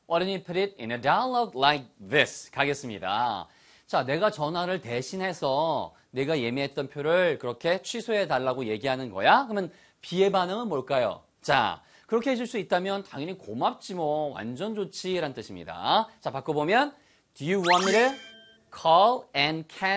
Why don't you put it in a dialogue like this? 가겠습니다. 자, 내가 전화를 대신해서 내가 예매했던 표를 그렇게 취소해 달라고 얘기하는 거야? 그러면 B의 반응은 뭘까요? 자, 그렇게 해줄 수 있다면 당연히 고맙지 뭐, 완전 좋지 라는 뜻입니다. 자, 바꿔보면 Do you want me to call and cancel